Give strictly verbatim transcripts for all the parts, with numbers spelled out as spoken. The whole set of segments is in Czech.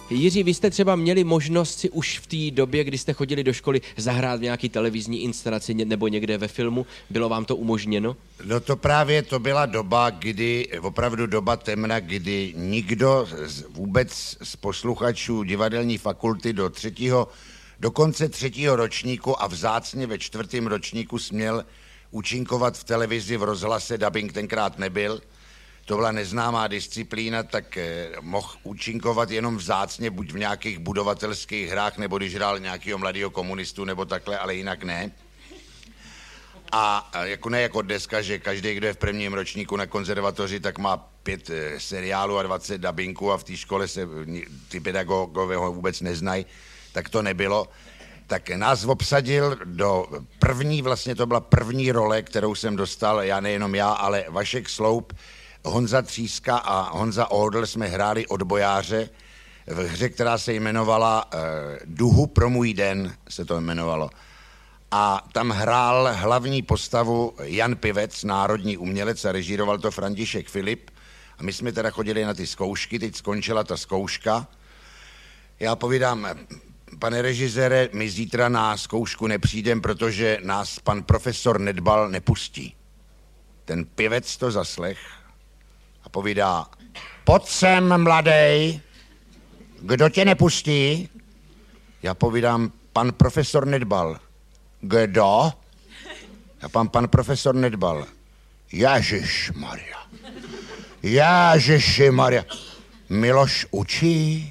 Jiří, vy jste třeba měli možnost si už v té době, kdy jste chodili do školy, zahrát v nějaký televizní inscenaci nebo někde ve filmu? Bylo vám to umožněno? No to právě to byla doba, kdy, opravdu doba temna, kdy nikdo z, vůbec z posluchačů divadelní fakulty do třetího, do konce třetího ročníku a vzácně ve čtvrtém ročníku směl účinkovat v televizi, v rozhlase, dabing tenkrát nebyl. To byla neznámá disciplína, tak eh, mohl účinkovat jenom vzácně, buď v nějakých budovatelských hrách, nebo když hrál nějakého mladého komunistu, nebo takhle, ale jinak ne. A, a jako ne jako dneska, že každý, kdo je v prvním ročníku na konzervatoři, tak má pět eh, seriálů a dvacet dabingů a v té škole se ty pedagogové ho vůbec neznají, tak to nebylo. Tak nás obsadil do první, vlastně to byla první role, kterou jsem dostal, já nejenom já, ale Vašek Sloup, Honza Tříska a Honza Ohodl jsme hráli odbojáře v hře, která se jmenovala uh, Duhu pro můj den, se to jmenovalo. A tam hrál hlavní postavu Jan Pivec, národní umělec, a režíroval to František Filip. A my jsme teda chodili na ty zkoušky, teď skončila ta zkouška. Já povídám, pane režisére, my zítra na zkoušku nepřijdem, protože nás pan profesor Nedbal nepustí. Ten Pivec to zaslech a povídá, pojď sem, mladej, kdo tě nepustí? Já povídám, pan profesor Nedbal. Kdo? A pan, pan profesor Nedbal. Ježišmarja. Ježišmarja. Miloš učí?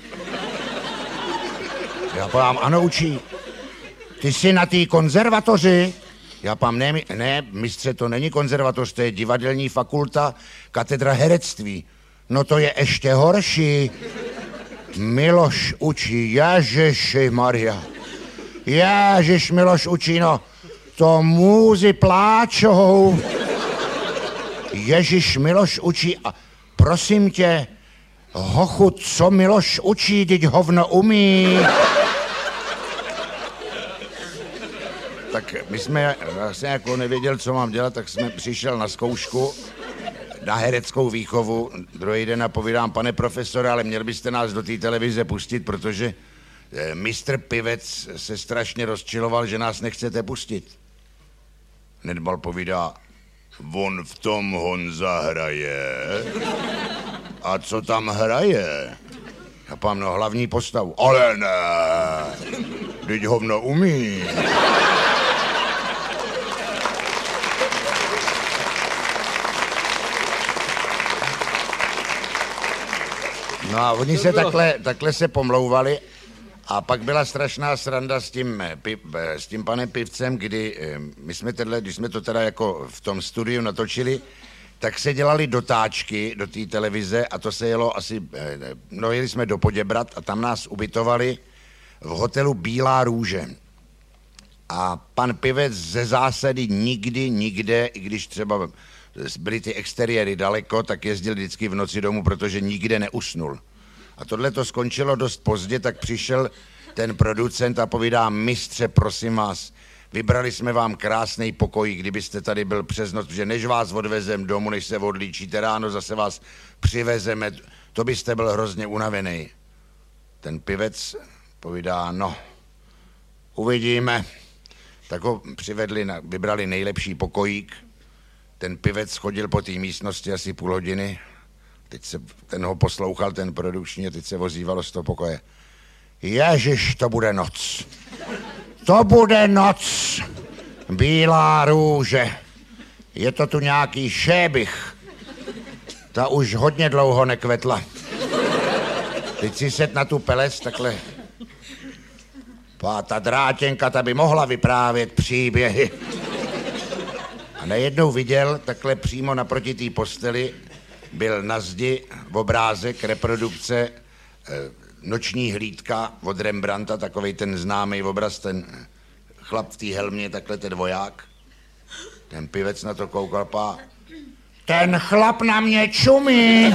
Já povím, ano, učí. Ty jsi na té konzervatoři? Já povím, ne, ne, mistře, to není konzervatoř, to je divadelní fakulta, katedra herectví. No to je ještě horší. Miloš učí, Ježišmarja. Ježiš, Miloš učí, no, to múzy pláčou. Ježiš, Miloš učí a prosím tě, hochu, co Miloš učí, teď hovno umí. Tak my jsme, vlastně jako nevěděl, co mám dělat, tak jsme přišel na zkoušku, na hereckou výchovu. Druhý den a povídám, pane profesore, ale měl byste nás do té televize pustit, protože eh, mistr Pivec se strašně rozčiloval, že nás nechcete pustit. Nedbal povídá, on v tom Honza hraje. A co tam hraje? Já pám, no hlavní postavu. Ale ne, teď hovno umí. No a oni se takhle, takhle se pomlouvali a pak byla strašná sranda s tím, s tím panem Pivcem, kdy my jsme teda, když jsme to teda jako v tom studiu natočili, tak se dělali dotáčky do té televize a to se jelo asi, no jeli jsme do Poděbrat a tam nás ubytovali v hotelu Bílá růže. A pan Pivec ze zásady nikdy, nikde, i když třeba byly ty exteriéry daleko, tak jezdil vždycky v noci domů, protože nikde neusnul. A tohle to skončilo dost pozdě, tak přišel ten producent a povídá, mistře, prosím vás, vybrali jsme vám krásný pokoj, kdybyste tady byl přes noc, že než vás odvezem domů, než se odlíčíte ráno, zase vás přivezeme, to byste byl hrozně unavený. Ten Pivec povídá, no, uvidíme. Tak ho přivedli, na, vybrali nejlepší pokojík. Ten Pivec chodil po té místnosti asi půl hodiny. Teď se, ten ho poslouchal, ten produkční, a teď se ozývalo z toho pokoje. Ježiš, to bude noc. To bude noc. Bílá růže. Je to tu nějaký šébich. Ta už hodně dlouho nekvetla. Teď si set na tu peles takhle. Pá, ta drátěnka, ta by mohla vyprávět příběhy. A najednou viděl, takhle přímo naproti té posteli, byl na zdi obrázek, reprodukce, e, Noční hlídka od Rembrandta, takovej ten známý obraz, ten chlap v té helmě, takhle ten voják. Ten Pivec na to koukal, pá. Ten chlap na mě čumí.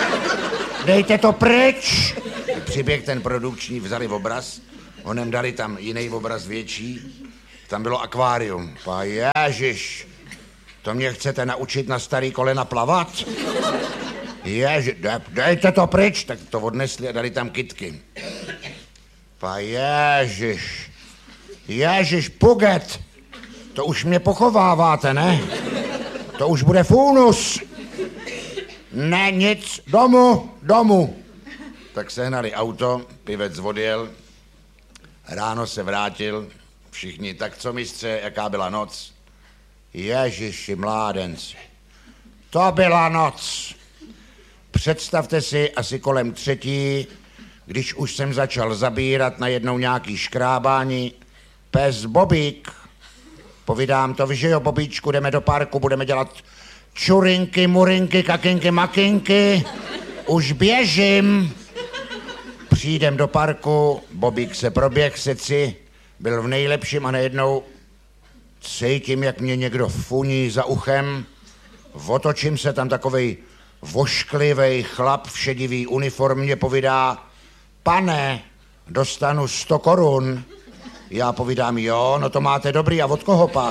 Dejte to pryč. Přiběh ten produkční, vzali obraz, onem dali tam jiný obraz větší, tam bylo akvárium. Pá, ježiš, to mě chcete naučit na starý kolena plavat? Ježi, dejte to pryč, tak to odnesli a dali tam kytky. Pa ježiš, ježiš, Puget, to už mě pochováváte, ne? To už bude funus. Ne, nic, domů, domů. Tak sehnali auto, pivec odjel, ráno se vrátil, všichni, tak co mistře, jaká byla noc? Ježiši, mládenci, to byla noc. Představte si asi kolem třetí, když už jsem začal zabírat najednou nějaký škrábání, pes Bobík. Povídám to, že jo, Bobíčku, jdeme do parku, budeme dělat čurinky, murinky, kakinky, makinky. Už běžím. Přijdem do parku, Bobík se proběh seci, byl v nejlepším a najednou cítím, jak mě někdo funí za uchem. Otočím se, tam takovej vošklivej chlap v šedivý uniformě povídá: pane, dostanu sto korun. Já povídám: jo, no to máte dobrý, a od koho pak?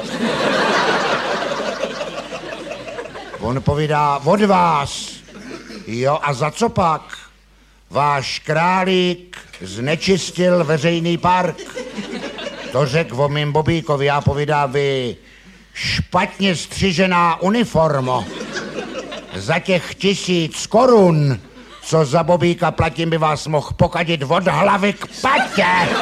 On povídá: od vás. Jo, a za co pak? Váš králík znečistil veřejný park. To řekl o mým Bobíkovi. Já povídá: vy špatně střižená uniformo. Za těch tisíc korun, co za Bobíka platím, by vás mohl pokadit od hlavy k patě.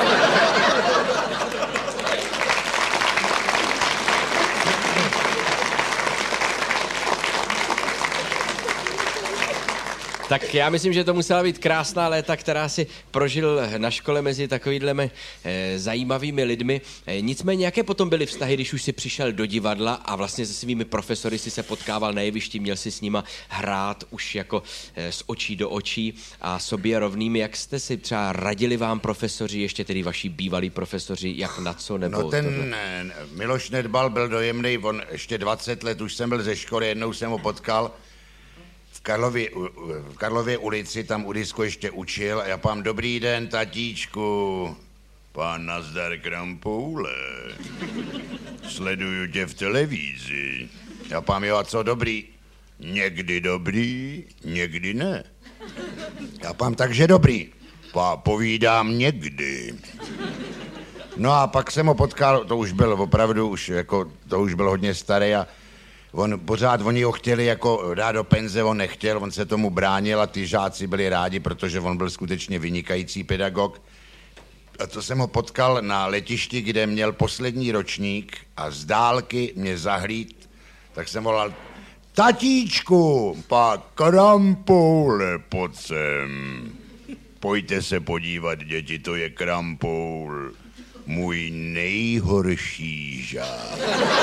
Tak já myslím, že to musela být krásná léta, která si prožil na škole mezi takovýhlemi e, zajímavými lidmi. E, nicméně, jaké potom byly vztahy, když už si přišel do divadla a vlastně se svými profesory si se potkával na jevišti, měl si s nima hrát už jako e, z očí do očí a sobě rovnými. Jak jste si třeba radili vám profesoři, ještě tedy vaši bývalí profesoři, jak na co nebo No ten tohle? Miloš Nedbal byl dojemný, on ještě dvacet let, už jsem byl ze školy, jednou jsem ho potkal. V Karlově, v Karlově ulici, tam u disku ještě učil a já pám: dobrý den, tatíčku. Pán nazdar, Krampoule. Sleduju tě v televizi. Já pám: jo, a co dobrý? Někdy dobrý, někdy ne. Já pám: takže dobrý. Pá, povídám někdy. No a pak jsem ho potkal, to už byl opravdu, už jako, to už byl hodně starý a on pořád, oni ho chtěli jako dát do penze, on nechtěl, on se tomu bránil a ty žáci byli rádi, protože on byl skutečně vynikající pedagog. A to jsem ho potkal na letišti, kde měl poslední ročník a z dálky mě zahlíd, tak jsem volal: tatíčku, pa Krampoule, pojď sem. Pojďte se podívat, děti, to je Krampoul, můj nejhorší žák.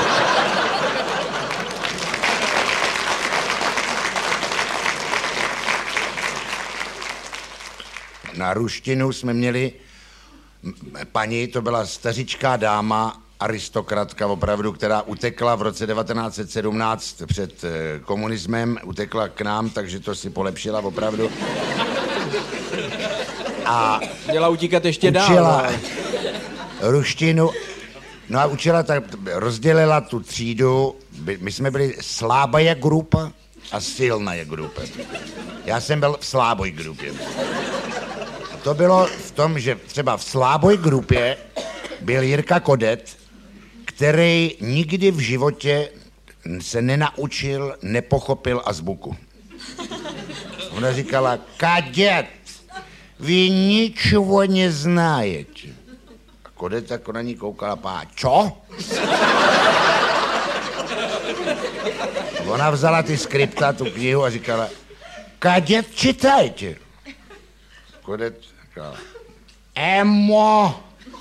Na ruštinu jsme měli paní, to byla stařičká dáma, aristokratka opravdu, která utekla v roce devatenáct set sedmnáct před komunismem, utekla k nám, takže to si polepšila opravdu. A měla utíkat ještě učila dál. ruštinu, no a učila, tak rozdělila tu třídu, my jsme byli slabá grupa a silná grupa. Já jsem byl v slabé grupě. To bylo v tom, že třeba v slabé grupě byl Jirka Kodet, který nikdy v životě se nenaučil, nepochopil azbuku. Ona říkala: Kadět, vy ničeho neznáte. A Kodet jako na ní koukala: pá, čo? Ona vzala ty skripta, tu knihu a říkala: Kadět, čitajte. Kodet říkal: Emo,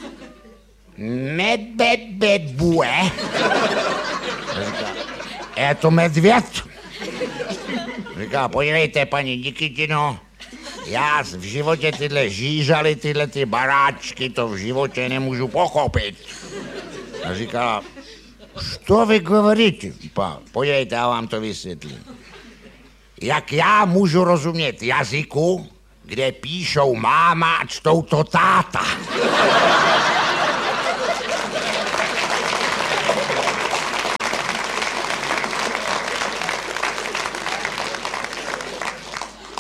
medbedbedbue. Říká: je to medvěd. Říká: podívejte, paní Nikitino, já v životě tyhle žížaly, tyhle ty baráčky, to v životě nemůžu pochopit. A říká: co vy говорите? Pa, podívejte, já vám to vysvětlím. Jak já můžu rozumět jazyku, kde píšou máma a čtou to táta.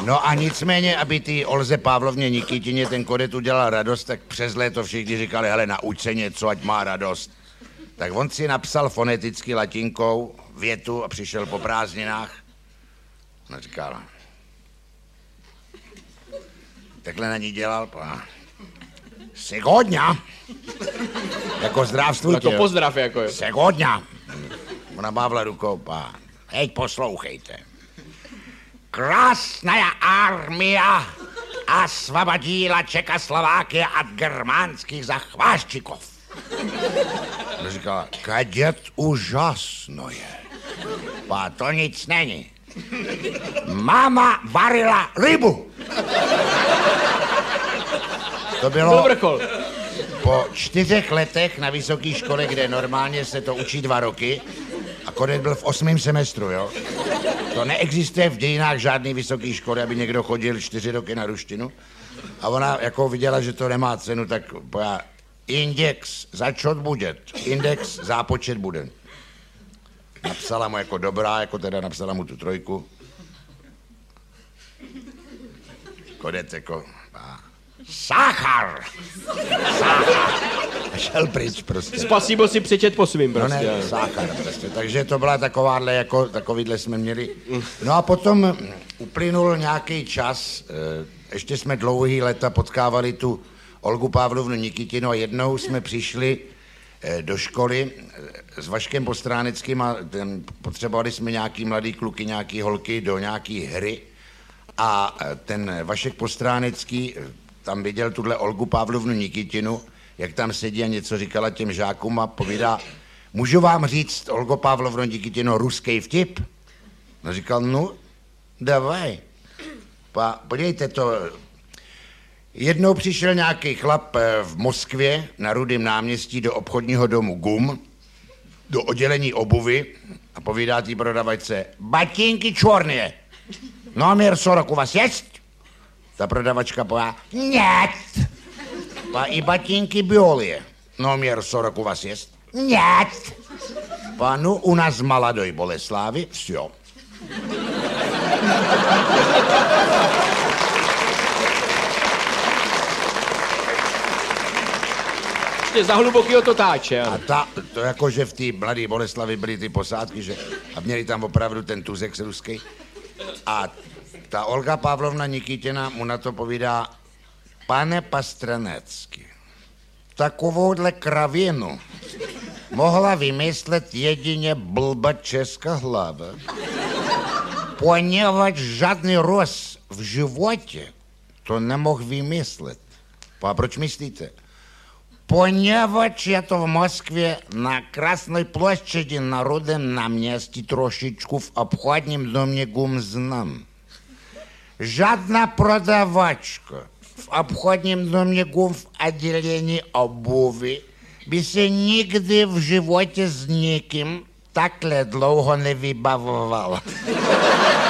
No a nicméně, aby ty Olze Pavlovně Nikitině ten kodet udělal radost, tak přes léto všichni říkali, hele, nauč se něco, ať má radost. Tak on si napsal foneticky latinkou větu a přišel po prázdninách. No říkal, takhle na ní dělal, pa. Segodňa. Jako zdravstvujte. Jako pozdrav, jako jo. Segodňa. Ona bávla rukou, pa. Hej, poslouchejte. Krásná armia освободила Čekoslovákie od germánských zachváščikov. No říkala, kadět úžasno je. Pa, to nic není. Mama varila rybu. To bylo po čtyřech letech na vysoké škole, kde normálně se to učí dva roky a kodet byl v osmém semestru, jo. To neexistuje v dějinách žádný vysoký školy, aby někdo chodil čtyři roky na ruštinu. A ona jako viděla, že to nemá cenu, tak pojá index začot bude, index zápočet bude. Napsala mu jako dobrá, jako teda napsala mu tu trojku. Kodet jako... Sáchar! Sáchar! A šel pryč prostě. Spasibo si přečet po svým prostě. No ne, sáchar prostě. Takže to byla takováhle, jako takovýhle jsme měli. No a potom uplynul nějaký čas, ještě jsme dlouhý léta potkávali tu Olgu Pavlovnu Nikitinu a jednou jsme přišli do školy s Vaškem Postráneckým a ten, potřebovali jsme nějaký mladý kluky, nějaký holky do nějaký hry a ten Vašek Postránecký tam viděl tuhle Olgu Pavlovnu Nikitinu, jak tam sedí a něco říkala těm žákům a povídá, můžu vám říct, Olgo Pavlovno Nikitino, ruský vtip? No říkal, no, davaj. Pa, podívejte to, jednou přišel nějaký chlap v Moskvě na Rudém náměstí do obchodního domu Gum, do oddělení obuvy a povídá tý prodavačce, batinky čorné, номер сорок u vás jest? Ta prodavačka povídá, нет. Pa i batinky biolije, номер сорок u vás jest? Нет. Pa no u nás v Maladoj Boleslavi, vsjo. Ještě za hlubokýho to táče. A ta, to jako, že v té Mladé Boleslavi byly ty posádky, že, a měli tam opravdu ten tuzek ruský. A ta Olga Pavlovna Nikitina mu na to povídá, pane Pastranecký, takovouhle kravinu mohla vymyslet jedině blba česká hlava, poněvadž žádný roz v životě to nemohl vymyslet. A proč myslíte? Poněvadž je to v Moskvě na Krásné ploštědi na Rudém náměstí trošičku v obchodním domě Gum znám. Žádná prodavačka v obchodním domě Gum v oddělení obuvy by se nikdy v životě s nikým takhle dlouho nevybavovala.